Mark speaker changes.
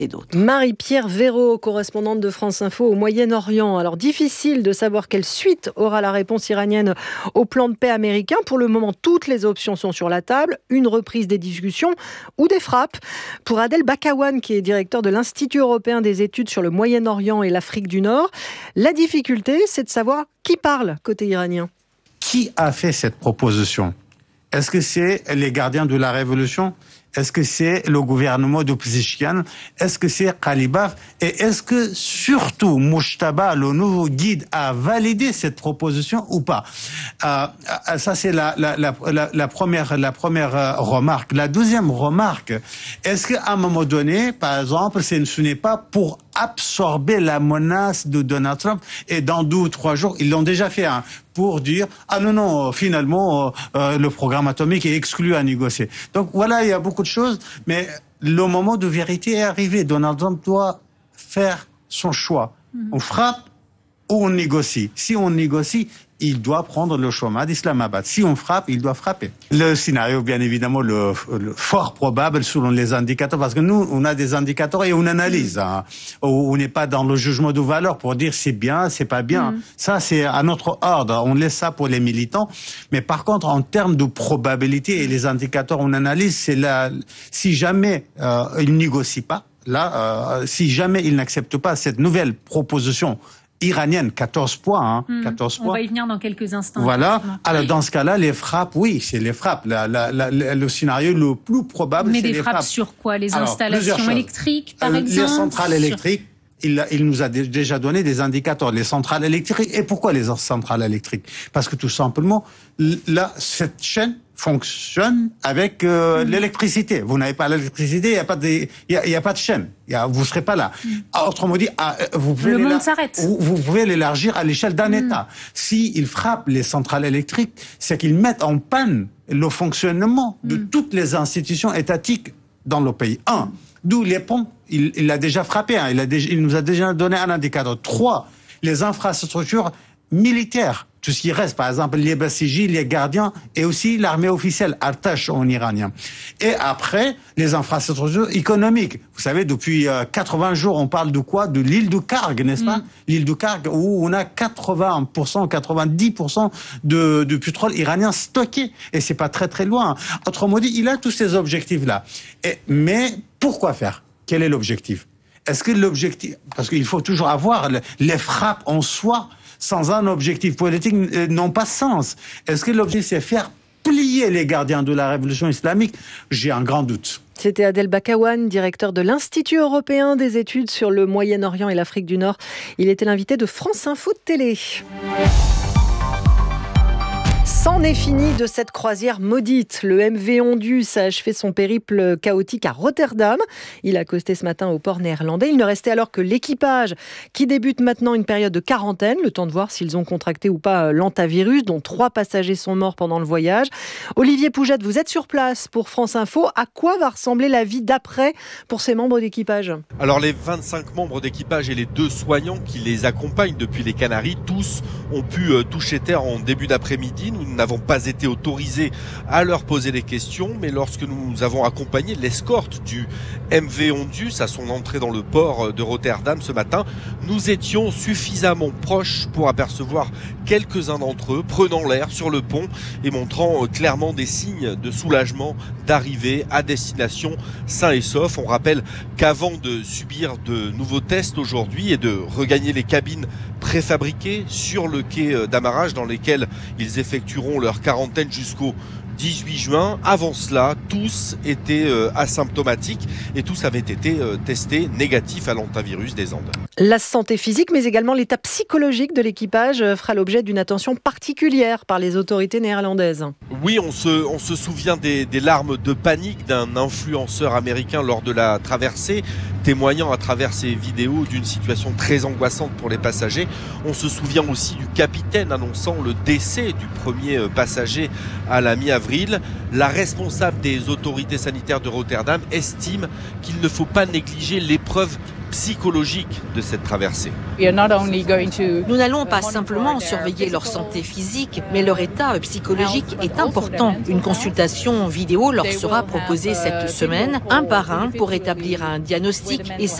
Speaker 1: et d'autres.
Speaker 2: Marie-Pierre Véraud, correspondante de France Info au Moyen-Orient. Alors difficile de savoir quelle suite aura la réponse iranienne au plan de paix américain. Pour le moment, toutes les options sont sur la table. Une reprise des discussions ou des frappes. Pour Adel Bakawan, qui est directeur de l'Institut européen des études sur le Moyen-Orient et l'Afrique du Nord, la difficulté, c'est de savoir qui parle côté iranien.
Speaker 3: Qui a fait cette proposition ? Est-ce que c'est les gardiens de la révolution ? Est-ce que c'est le gouvernement de Pezeshkian ? Est-ce que c'est Qalibaf ? Et est-ce que surtout Mujtaba, le nouveau guide, a validé cette proposition ou pas ? Ça c'est la première remarque. La deuxième remarque, est-ce qu'à un moment donné, par exemple, ce n'est pas pour absorber la menace de Donald Trump et dans 2 ou 3 jours, ils l'ont déjà fait, pour dire non, finalement le programme atomique est exclu à négocier. Donc voilà, il y a beaucoup de choses, mais le moment de vérité est arrivé. Donald Trump doit faire son choix. On frappe ou on négocie. Si on négocie, il doit prendre le chemin d'Islamabad. Si on frappe, il doit frapper. Le scénario, bien évidemment, le fort probable selon les indicateurs, parce que nous, on a des indicateurs et on analyse. On n'est pas dans le jugement de valeur pour dire c'est bien, c'est pas bien. Ça, c'est à notre ordre. On laisse ça pour les militants. Mais par contre, en termes de probabilité et les indicateurs, on analyse, c'est là, si jamais il négocie pas, si jamais il n'accepte pas cette nouvelle proposition iranienne, 14 points. 14 points.
Speaker 4: On va y venir dans quelques instants.
Speaker 3: Voilà. Alors, dans ce cas-là, les frappes, oui, c'est les frappes. Le scénario le plus probable, c'est les frappes.
Speaker 4: Mais des frappes sur quoi ? Les installations électriques, par exemple ?
Speaker 3: Les centrales électriques. Il nous a déjà donné des indicateurs. Les centrales électriques. Et pourquoi les centrales électriques ? Parce que tout simplement, là, cette chaîne fonctionne avec l'électricité. Vous n'avez pas l'électricité, il y a pas de chaîne. Vous serez pas là. Autrement dit,
Speaker 4: le monde s'arrête.
Speaker 3: Vous pouvez l'élargir à l'échelle d'un État. S'ils frappent les centrales électriques, c'est qu'ils mettent en panne le fonctionnement de toutes les institutions étatiques dans le pays. D'où les ponts. Il l'a déjà frappé. Il nous a déjà donné un indicateur. 3, les infrastructures militaires. Tout ce qui reste, par exemple, les Basiji, les gardiens, et aussi l'armée officielle, Artash en iranien. Et après, les infrastructures économiques. Vous savez, depuis 80 jours, on parle de quoi ? De l'île de Karg, n'est-ce pas ? L'île de Karg, où on a 80%, 90% de pétrole iranien stocké. Et c'est pas très très loin. Autrement dit, il a tous ces objectifs-là. Mais pourquoi faire ? Quel est l'objectif ? Est-ce que l'objectif... Parce qu'il faut toujours avoir les frappes en soi, sans un objectif politique, n'ont pas de sens. Est-ce que l'objectif, c'est faire plier les gardiens de la révolution islamique ? J'ai un grand doute.
Speaker 2: C'était Adel Bakawan, directeur de l'Institut européen des études sur le Moyen-Orient et l'Afrique du Nord. Il était l'invité de France Info Télé. C'en est fini de cette croisière maudite. Le MV Ondus a achevé son périple chaotique à Rotterdam. Il a accosté ce matin au port néerlandais. Il ne restait alors que l'équipage qui débute maintenant une période de quarantaine, le temps de voir s'ils ont contracté ou pas l'hantavirus, dont 3 passagers sont morts pendant le voyage. Olivier Poujade, vous êtes sur place pour France Info. À quoi va ressembler la vie d'après pour ces membres d'équipage ?
Speaker 5: Alors les 25 membres d'équipage et les 2 soignants qui les accompagnent depuis les Canaries, tous ont pu toucher terre en début d'après-midi. Nous n'avons pas été autorisés à leur poser des questions, mais lorsque nous avons accompagné l'escorte du MV Ondus à son entrée dans le port de Rotterdam ce matin, nous étions suffisamment proches pour apercevoir quelques-uns d'entre eux prenant l'air sur le pont et montrant clairement des signes de soulagement d'arriver à destination sains et saufs. On rappelle qu'avant de subir de nouveaux tests aujourd'hui et de regagner les cabines préfabriquées sur le quai d'amarrage dans lesquelles ils effectueront leur quarantaine jusqu'au 18 juin. Avant cela, tous étaient asymptomatiques et tous avaient été testés négatifs à l'hantavirus des Andes.
Speaker 2: La santé physique, mais également l'état psychologique de l'équipage fera l'objet d'une attention particulière par les autorités néerlandaises.
Speaker 5: Oui, on se souvient des larmes de panique d'un influenceur américain lors de la traversée, témoignant à travers ses vidéos d'une situation très angoissante pour les passagers. On se souvient aussi du capitaine annonçant le décès du premier passager à la mi-avril. La responsable des autorités sanitaires de Rotterdam estime qu'il ne faut pas négliger l'épreuve psychologique de cette traversée.
Speaker 1: Nous n'allons pas simplement surveiller leur santé physique, mais leur état psychologique est important. Une consultation vidéo leur sera proposée cette semaine, un par un, pour établir un diagnostic et